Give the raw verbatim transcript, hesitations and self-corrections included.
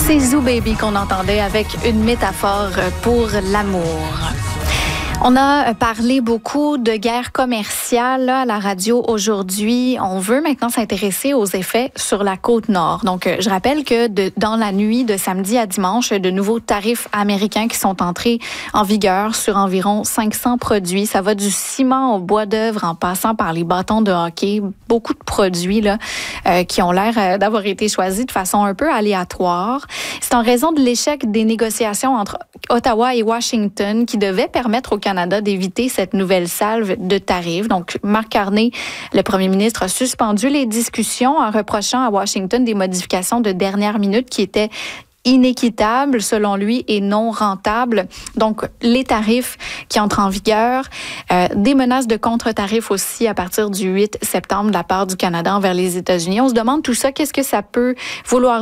C'est Zoo Baby qu'on entendait avec une métaphore pour l'amour. On a parlé beaucoup de guerre commerciale là, à la radio aujourd'hui. On veut maintenant s'intéresser aux effets sur la côte nord. Donc, je rappelle que de, dans la nuit de samedi à dimanche, de nouveaux tarifs américains qui sont entrés en vigueur sur environ cinq cents produits. Ça va du ciment au bois d'œuvre en passant par les bâtons de hockey. Beaucoup de produits là, euh, qui ont l'air d'avoir été choisis de façon un peu aléatoire. C'est en raison de l'échec des négociations entre Ottawa et Washington qui devaient permettre au Canada d'éviter cette nouvelle salve de tarifs. Donc, Mark Carney, le premier ministre, a suspendu les discussions en reprochant à Washington des modifications de dernière minute qui étaient inéquitable, selon lui, et non rentable. Donc, les tarifs qui entrent en vigueur, euh, des menaces de contre-tarifs aussi à partir du huit septembre de la part du Canada envers les États-Unis. On se demande tout ça, qu'est-ce que ça peut vouloir